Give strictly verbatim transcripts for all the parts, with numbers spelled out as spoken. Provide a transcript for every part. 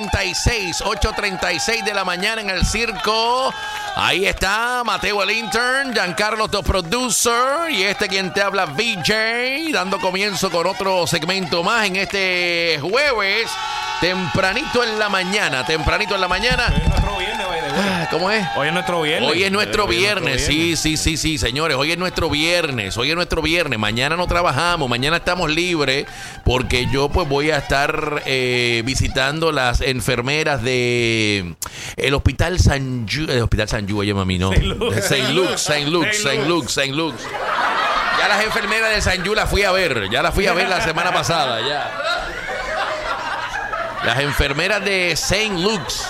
treinta y seis, ocho treinta y seis de la mañana en el circo. Ahí está Mateo el intern, Giancarlo the producer y este quien te habla V J, dando comienzo con otro segmento más en este jueves, tempranito en la mañana, tempranito en la mañana. Hoy es nuestro viernes, by the way. ¿Cómo es? Hoy es nuestro viernes. Hoy es nuestro Hoy es viernes, nuestro sí, viernes. sí, sí, sí, señores, hoy es nuestro viernes, hoy es nuestro viernes, mañana no trabajamos, mañana estamos libres porque yo pues voy a estar eh, visitando las enfermeras de el Hospital San Ju, el Hospital San Ju, oye mami, no, Saint Luke, Saint Luke, Saint Luke, Saint Luke. Ya las enfermeras de San Ju las fui a ver, ya las fui a ver la semana pasada, ya. Las enfermeras de Saint Luke's.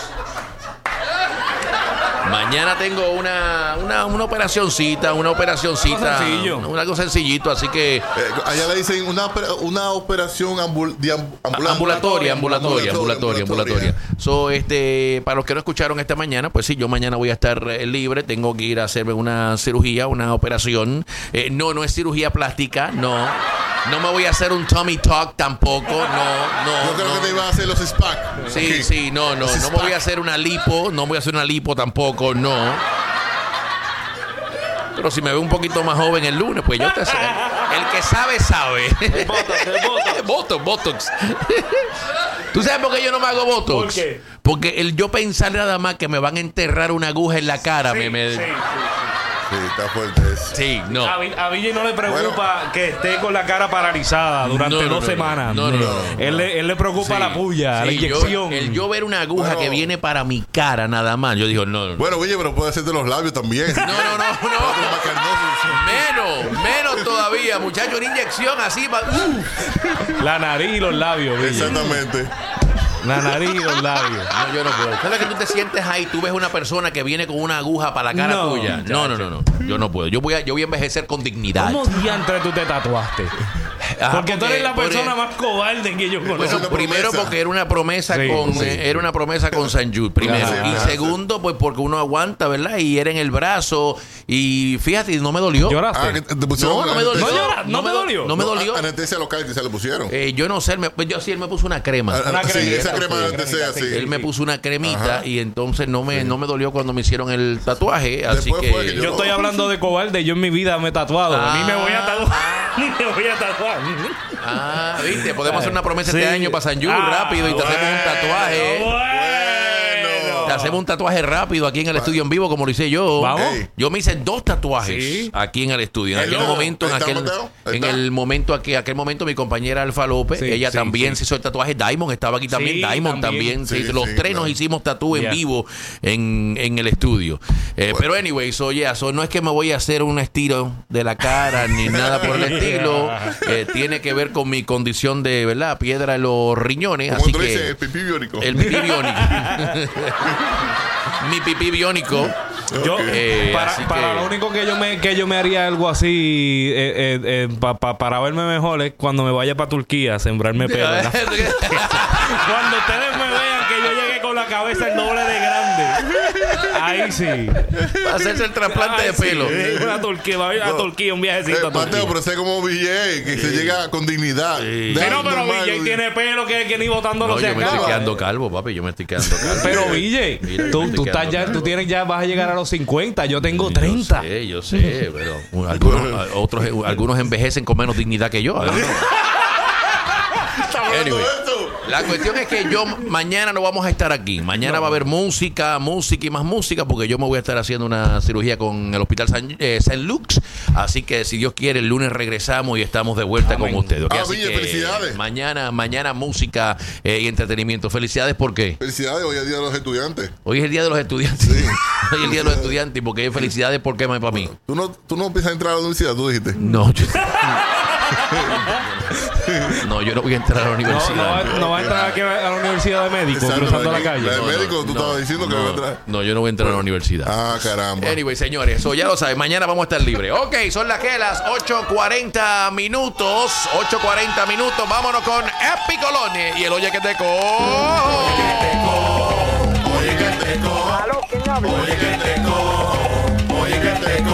Mañana tengo una, una, una operacioncita, una operacioncita. Algo sencillo. Una, algo sencillito, así que. Eh, allá le dicen una, una operación ambul, de amb, ambula, Ambulatoria, ambulatoria, ambulatoria, ambulatoria. So, este, para los que no escucharon esta mañana, pues sí, yo mañana voy a estar eh, libre. Tengo que ir a hacerme una cirugía, una operación. Eh, no, no es cirugía plástica, no. No me voy a hacer un tummy tuck tampoco, no, no. Yo creo no. que te iba a hacer los SPAC. Sí, Aquí. sí, no, no. Los No me voy a hacer una lipo, no voy a hacer una lipo tampoco, no. Pero si me veo un poquito más joven el lunes, pues yo te sé. El que sabe, sabe. El botox, el botox. Botox, botox. ¿Tú sabes por qué yo no me hago botox? ¿Por qué? Porque el yo pensar nada más que me van a enterrar una aguja en la cara, Sí, me, me- sí, sí. Sí, está fuerte eso. Sí, no. A, Vi- a Villa no le preocupa que esté con la cara paralizada durante No, no, dos no, semanas. no, no, no, no. Él, le, él le preocupa Sí, la puya, la sí, yo- inyección. el yo ver una aguja Bueno. que viene para mi cara nada más, yo digo, no, no, no. Bueno, oye, pero puede hacerte los labios también. No, no, no, Otro no. más carnoso. Menos, menos todavía, muchacho, una inyección así. pa- uh. La nariz y los labios, Villa. Exactamente. La nariz y los labios. No, yo no puedo. ¿Sabes que tú te sientes ahí? Tú ves una persona que viene con una aguja para la cara No, tuya. No, no, no, no. Yo no puedo. Yo voy a, yo voy a envejecer con dignidad. ¿Cómo diantre tú te tatuaste? Ajá, porque tú eres la porque- persona más cobarde que yo conozco. Bueno, una primero promesa. porque era una promesa Sí, con sí. eh, era una promesa con San Jude, primero. Ajá, y ajá. segundo, pues porque uno aguanta, ¿verdad? Y era en el brazo. Y fíjate, no me dolió. ¿Lloraste? Ah, que te pusieron No, no me dolió. No llora- no me te do- dolió. No me dolió. Anestesia local que se le pusieron. Eh, yo no sé, él me, pues yo sí, él me puso una crema. Ah, una sí, cremita, esa crema sí, de anestesia, cremita, sí. Él me puso una cremita Ajá. y entonces no me, no me dolió cuando me hicieron el tatuaje. Así Después que. fue que Yo estoy hablando de cobarde. Yo en mi vida me he tatuado. Ah. Ni me voy a tatuar. Ni me voy a tatuar. Ah, viste, podemos hacer una promesa este Sí. año para San Jude Ah, rápido y te hacemos un tatuaje. Bueno. Te hacemos un tatuaje rápido aquí en el estudio en vivo, como lo hice yo. Vamos. Ey. Yo me hice dos tatuajes Sí. aquí en el estudio. En Ahí aquel está. momento, en Ahí está, aquel, Mateo. Ahí en está. el momento aquí, aquel momento mi compañera Alfa López, Sí, ella sí, también sí. se hizo el tatuaje. Diamond estaba aquí también. Sí, Diamond también. también. se Sí, hizo- los sí, tres claro. nos hicimos tatú en Yeah. vivo en, en el estudio. Eh, Bueno. Pero anyway, so, yeah, so no es que me voy a hacer un estilo de la cara ni nada por el estilo. Eh, tiene que ver con mi condición de, ¿verdad? Piedra en los riñones. Como Así tú le que dices, el pipí biónico. el pipí biónico. Mi pipí biónico. Yo, Eh, para, así para que- lo único que yo me que yo me haría algo así eh, eh, eh, pa- pa- para verme mejor es cuando me vaya para Turquía a sembrarme pelo. ¿verdad? Cuando ustedes me vean que yo llegué con la cabeza el doble de grande, ahí sí. Para hacerse el trasplante Ahí de sí. pelo. Eh, a Turquía, va a ir a No. Turquía, un Eh, viajecito a Mateo, Turquía. pero sé como V J, que se llega con dignidad. Sí. Deja Sí, no, pero normal, V J tiene pelo que, que ni botándolo No, se yo me estoy acaba. quedando calvo, papi. Yo me estoy quedando calvo. Pero V Mira, J, yo tú, me tú estoy estás quedando ya, calvo. tú tienes ya, vas a llegar a los cincuenta. Yo tengo treinta. Yo sé, yo sé, pero uh, algunos, uh, otros, uh, algunos envejecen con menos dignidad que yo. Además. Anyway, la cuestión es que yo mañana no vamos a estar aquí. Mañana va a haber música, música y más música, porque yo me voy a estar haciendo una cirugía con el Hospital San, eh, Saint Luke's. Así que si Dios quiere, el lunes regresamos y estamos de vuelta Amén. con ustedes. ¿ok? Ah, Así Villa, que felicidades. Mañana, mañana música eh, y entretenimiento. Felicidades, ¿por qué? Felicidades, hoy es el Día de los Estudiantes. Hoy es el día de los estudiantes. Hoy es el día de los estudiantes. ¿Y por qué felicidades? ¿Por qué para mí? ¿Tú no, tú no empiezas a entrar a la universidad, tú dijiste. No, yo... no, yo no voy a entrar a la No, universidad. no, va, no va a entrar aquí a la universidad de médicos Exacto, cruzando la la- calle. la- No, médico, no, tú no, estabas diciendo que no, no iba a entrar. No, yo no voy a entrar a la universidad. Ah, caramba. Anyway, señores, eso ya lo saben. Mañana vamos a estar libres. Ok, son las que las ocho cuarenta minutos. ocho cuarenta minutos. Vámonos con Epicolone y el Oye que te co. Oye, que te co. ¿Aló? ¿Quién habla? Oye, que te co.